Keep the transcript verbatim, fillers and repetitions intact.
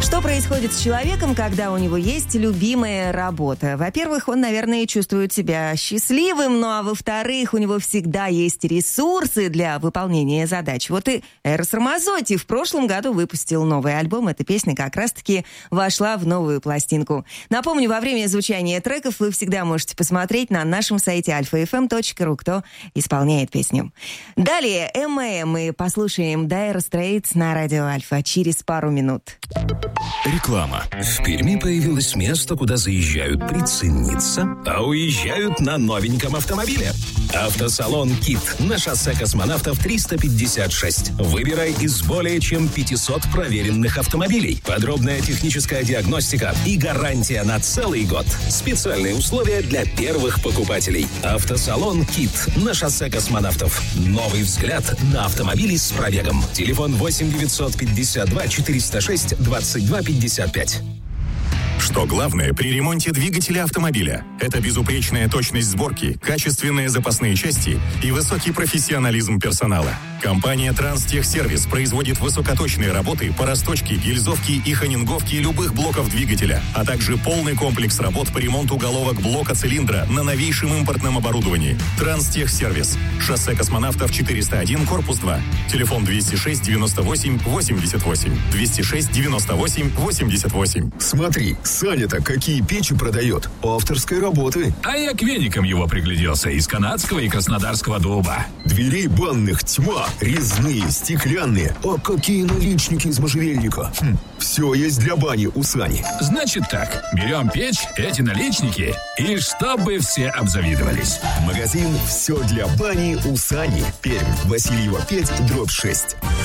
Что происходит с человеком, когда у него есть любимая работа? Во-первых, он, наверное, чувствует себя счастливым, ну а во-вторых, у него всегда есть ресурсы для выполнения задач. Вот и Эрос Рамазотти в прошлом году выпустил новый альбом. Эта песня как раз-таки вошла в новую пластинку. Напомню, во время звучания треков вы всегда можете посмотреть на нашем сайте альфа эф эм точка ру, кто исполняет песню. Далее эм эм мы послушаем Dire Straits на радио Альфа через пару минут. Реклама. В Перми появилось место, куда заезжают прицениться, а уезжают на новеньком автомобиле. Автосалон «Кит» на шоссе Космонавтов триста пятьдесят шесть. Выбирай из более чем пятисот проверенных автомобилей. Подробная техническая диагностика и гарантия на целый год. Специальные условия для первых покупателей. Автосалон «Кит» на шоссе Космонавтов. Новый взгляд на автомобили с пробегом. Телефон восемь девятьсот пятьдесят два четыреста шесть двадцать два пятьдесят пять. Что главное при ремонте двигателя автомобиля? Это безупречная точность сборки, качественные запасные части и высокий профессионализм персонала. Компания «Транстехсервис» производит высокоточные работы по расточке, гильзовке и хонинговке любых блоков двигателя, а также полный комплекс работ по ремонту головок блока цилиндра на новейшем импортном оборудовании. «Транстехсервис». Шоссе Космонавтов четыреста один, корпус два. Телефон двести шесть девяносто восемь восемьдесят восемь. двести шесть девяносто восемь восемьдесят восемь. Смотри, Саня-то какие печи продает. Авторской работы. А я к веникам его пригляделся из канадского и краснодарского дуба. Дверей банных тьма. Резные, стеклянные. А какие наличники из можжевельника. Хм, все есть для бани у Сани. Значит так, берем печь, эти наличники, и чтобы все обзавидовались. Магазин «Все для бани» у Сани. Пермь, Васильева пять, дробь шесть.